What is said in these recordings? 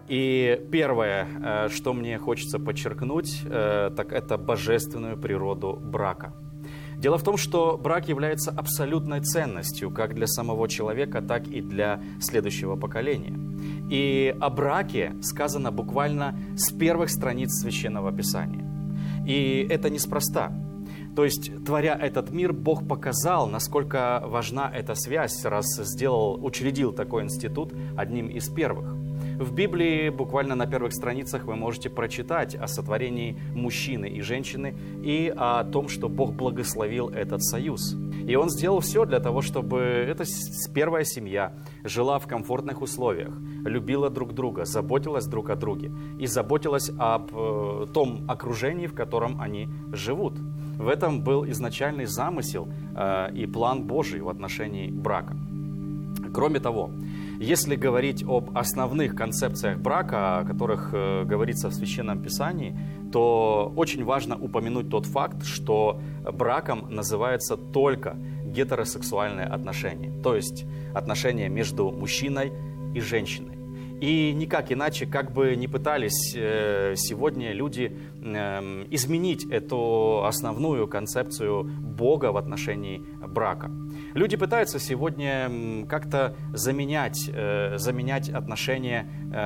И первое, что мне хочется подчеркнуть, так это божественную природу брака. Дело в том, что брак является абсолютной ценностью как для самого человека, так и для следующего поколения. И о браке сказано буквально с первых страниц Священного Писания. И это неспроста. То есть, творя этот мир, Бог показал, насколько важна эта связь, раз учредил такой институт одним из первых. В Библии буквально на первых страницах вы можете прочитать о сотворении мужчины и женщины и о том, что Бог благословил этот союз. И Он сделал все для того, чтобы эта первая семья жила в комфортных условиях, любила друг друга, заботилась друг о друге и заботилась об том окружении, в котором они живут. В этом был изначальный замысел и план Божий в отношении брака. Кроме того, если говорить об основных концепциях брака, о которых говорится в Священном Писании, то очень важно упомянуть тот факт, что браком называются только гетеросексуальные отношения, то есть отношения между мужчиной и женщиной. И никак иначе, как бы ни пытались сегодня люди изменить эту основную концепцию Бога в отношении брака. Люди пытаются сегодня как-то заменять отношения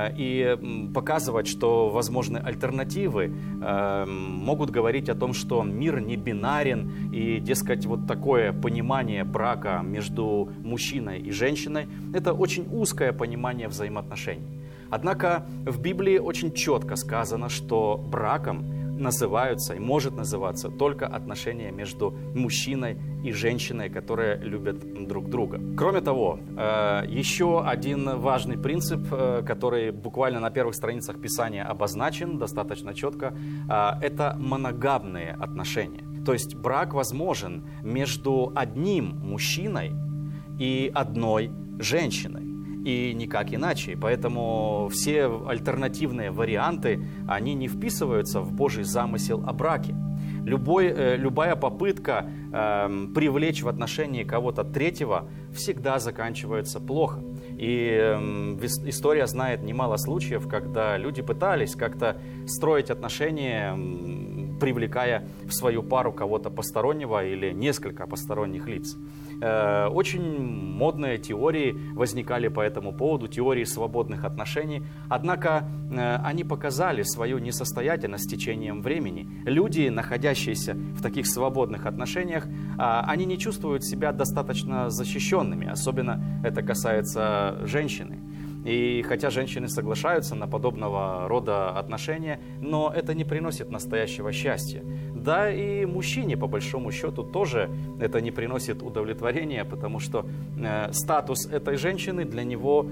и показывать, что возможны альтернативы, могут говорить о том, что мир не бинарен, и, дескать, вот такое понимание брака между мужчиной и женщиной – это очень узкое понимание взаимоотношений. Однако в Библии очень четко сказано, что браком называются и может называться только отношения между мужчиной и женщиной, которые любят друг друга. Кроме того, еще один важный принцип, который буквально на первых страницах Писания обозначен достаточно четко, это моногамные отношения. То есть брак возможен между одним мужчиной и одной женщиной. И никак иначе. Поэтому все альтернативные варианты, они не вписываются в Божий замысел о браке. Любая попытка привлечь в отношении кого-то третьего всегда заканчивается плохо. И история знает немало случаев, когда люди пытались как-то строить отношения, привлекая в свою пару кого-то постороннего или несколько посторонних лиц. Очень модные теории возникали по этому поводу, теории свободных отношений. Однако они показали свою несостоятельность с течением времени. Люди, находящиеся в таких свободных отношениях, они не чувствуют себя достаточно защищенными. Особенно это касается женщины. И хотя женщины соглашаются на подобного рода отношения, но это не приносит настоящего счастья. Да и мужчине, по большому счету, тоже это не приносит удовлетворения, потому что статус этой женщины для него,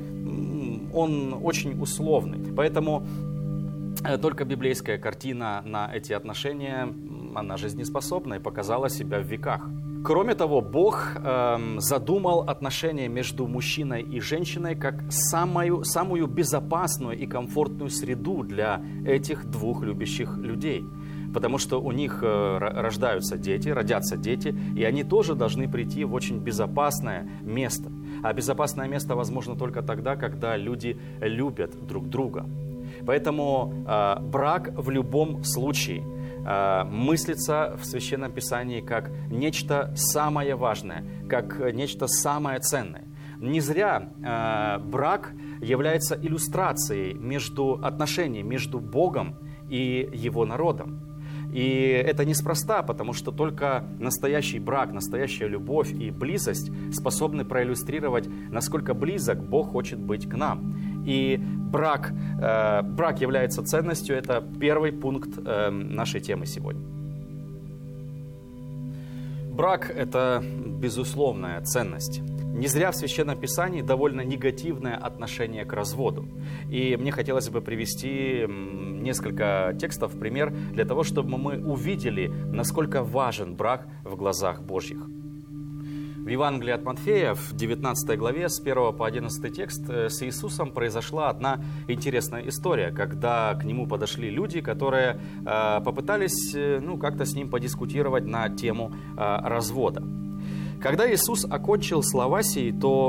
он очень условный. Поэтому только библейская картина на эти отношения, она жизнеспособна и показала себя в веках. Кроме того, Бог задумал отношения между мужчиной и женщиной как самую безопасную и комфортную среду для этих двух любящих людей. Потому что у них родятся дети, и они тоже должны прийти в очень безопасное место. А безопасное место возможно только тогда, когда люди любят друг друга. Поэтому брак в любом случае мыслится в Священном Писании как нечто самое важное, как нечто самое ценное. Не зря брак является иллюстрацией отношений между Богом и Его народом. И это неспроста, потому что только настоящий брак, настоящая любовь и близость способны проиллюстрировать, насколько близок Бог хочет быть к нам. И брак является ценностью, это первый пункт нашей темы сегодня. Брак – это безусловная ценность. Не зря в Священном Писании довольно негативное отношение к разводу. И мне хотелось бы привести несколько текстов в пример для того, чтобы мы увидели, насколько важен брак в глазах Божьих. В Евангелии от Матфея, в 19 главе, с 1 по 11 текст, с Иисусом произошла одна интересная история, когда к Нему подошли люди, которые попытались как-то с Ним подискутировать на тему развода. Когда Иисус окончил слова сии, то